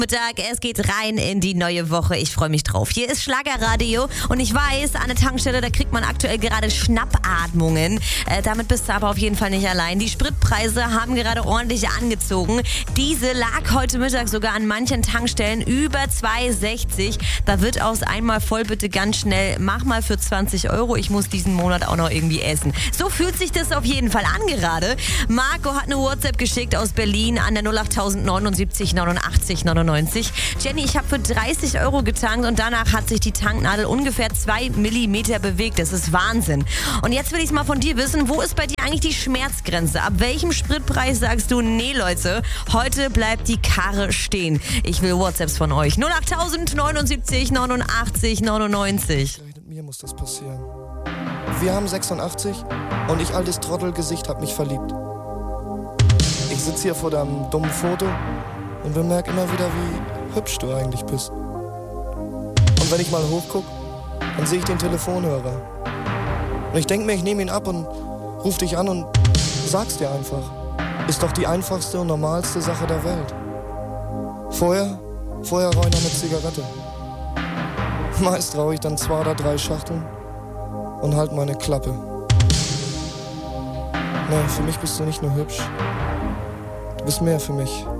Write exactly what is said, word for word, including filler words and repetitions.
Mittag, es geht rein in die neue Woche. Ich freue mich drauf. Hier ist Schlagerradio und ich weiß, an der Tankstelle, da kriegt man aktuell gerade Schnappatmungen. Äh, damit bist du aber auf jeden Fall nicht allein. Die Spritpreise haben gerade ordentlich angezogen. Diesel lag heute Mittag sogar an manchen Tankstellen über zwei sechzig. Da wird aus einmal voll bitte ganz schnell, mach mal für zwanzig Euro. Ich muss diesen Monat auch noch irgendwie essen. So fühlt sich das auf jeden Fall an gerade. Marco hat eine WhatsApp geschickt aus Berlin an der null acht neunundsiebzig neunundachtzig neunundneunzig. Jenny, ich habe für dreißig Euro getankt und danach hat sich die Tanknadel ungefähr zwei Millimeter bewegt. Das ist Wahnsinn. Und jetzt will ich mal von dir wissen, wo ist bei dir eigentlich die Schmerzgrenze? Ab welchem Spritpreis sagst du, nee Leute, heute bleibt die Karre stehen? Ich will WhatsApps von euch. null acht neunundsiebzig neunundachtzig neunundneunzig. Mir muss das passieren. Wir haben sechsundachtzig und ich, altes Trottelgesicht, hab mich verliebt. Ich sitze hier vor deinem dummen Foto und bemerke immer wieder, wie hübsch du eigentlich bist. Und wenn ich mal hochguck, dann sehe ich den Telefonhörer. Und ich denke mir, ich nehme ihn ab und ruf dich an und sag's dir einfach. Ist doch die einfachste und normalste Sache der Welt. Vorher, vorher rauche ich noch eine Zigarette. Meist rauche ich dann zwei oder drei Schachteln und halt meine Klappe. Nee, für mich bist du nicht nur hübsch. Du bist mehr für mich.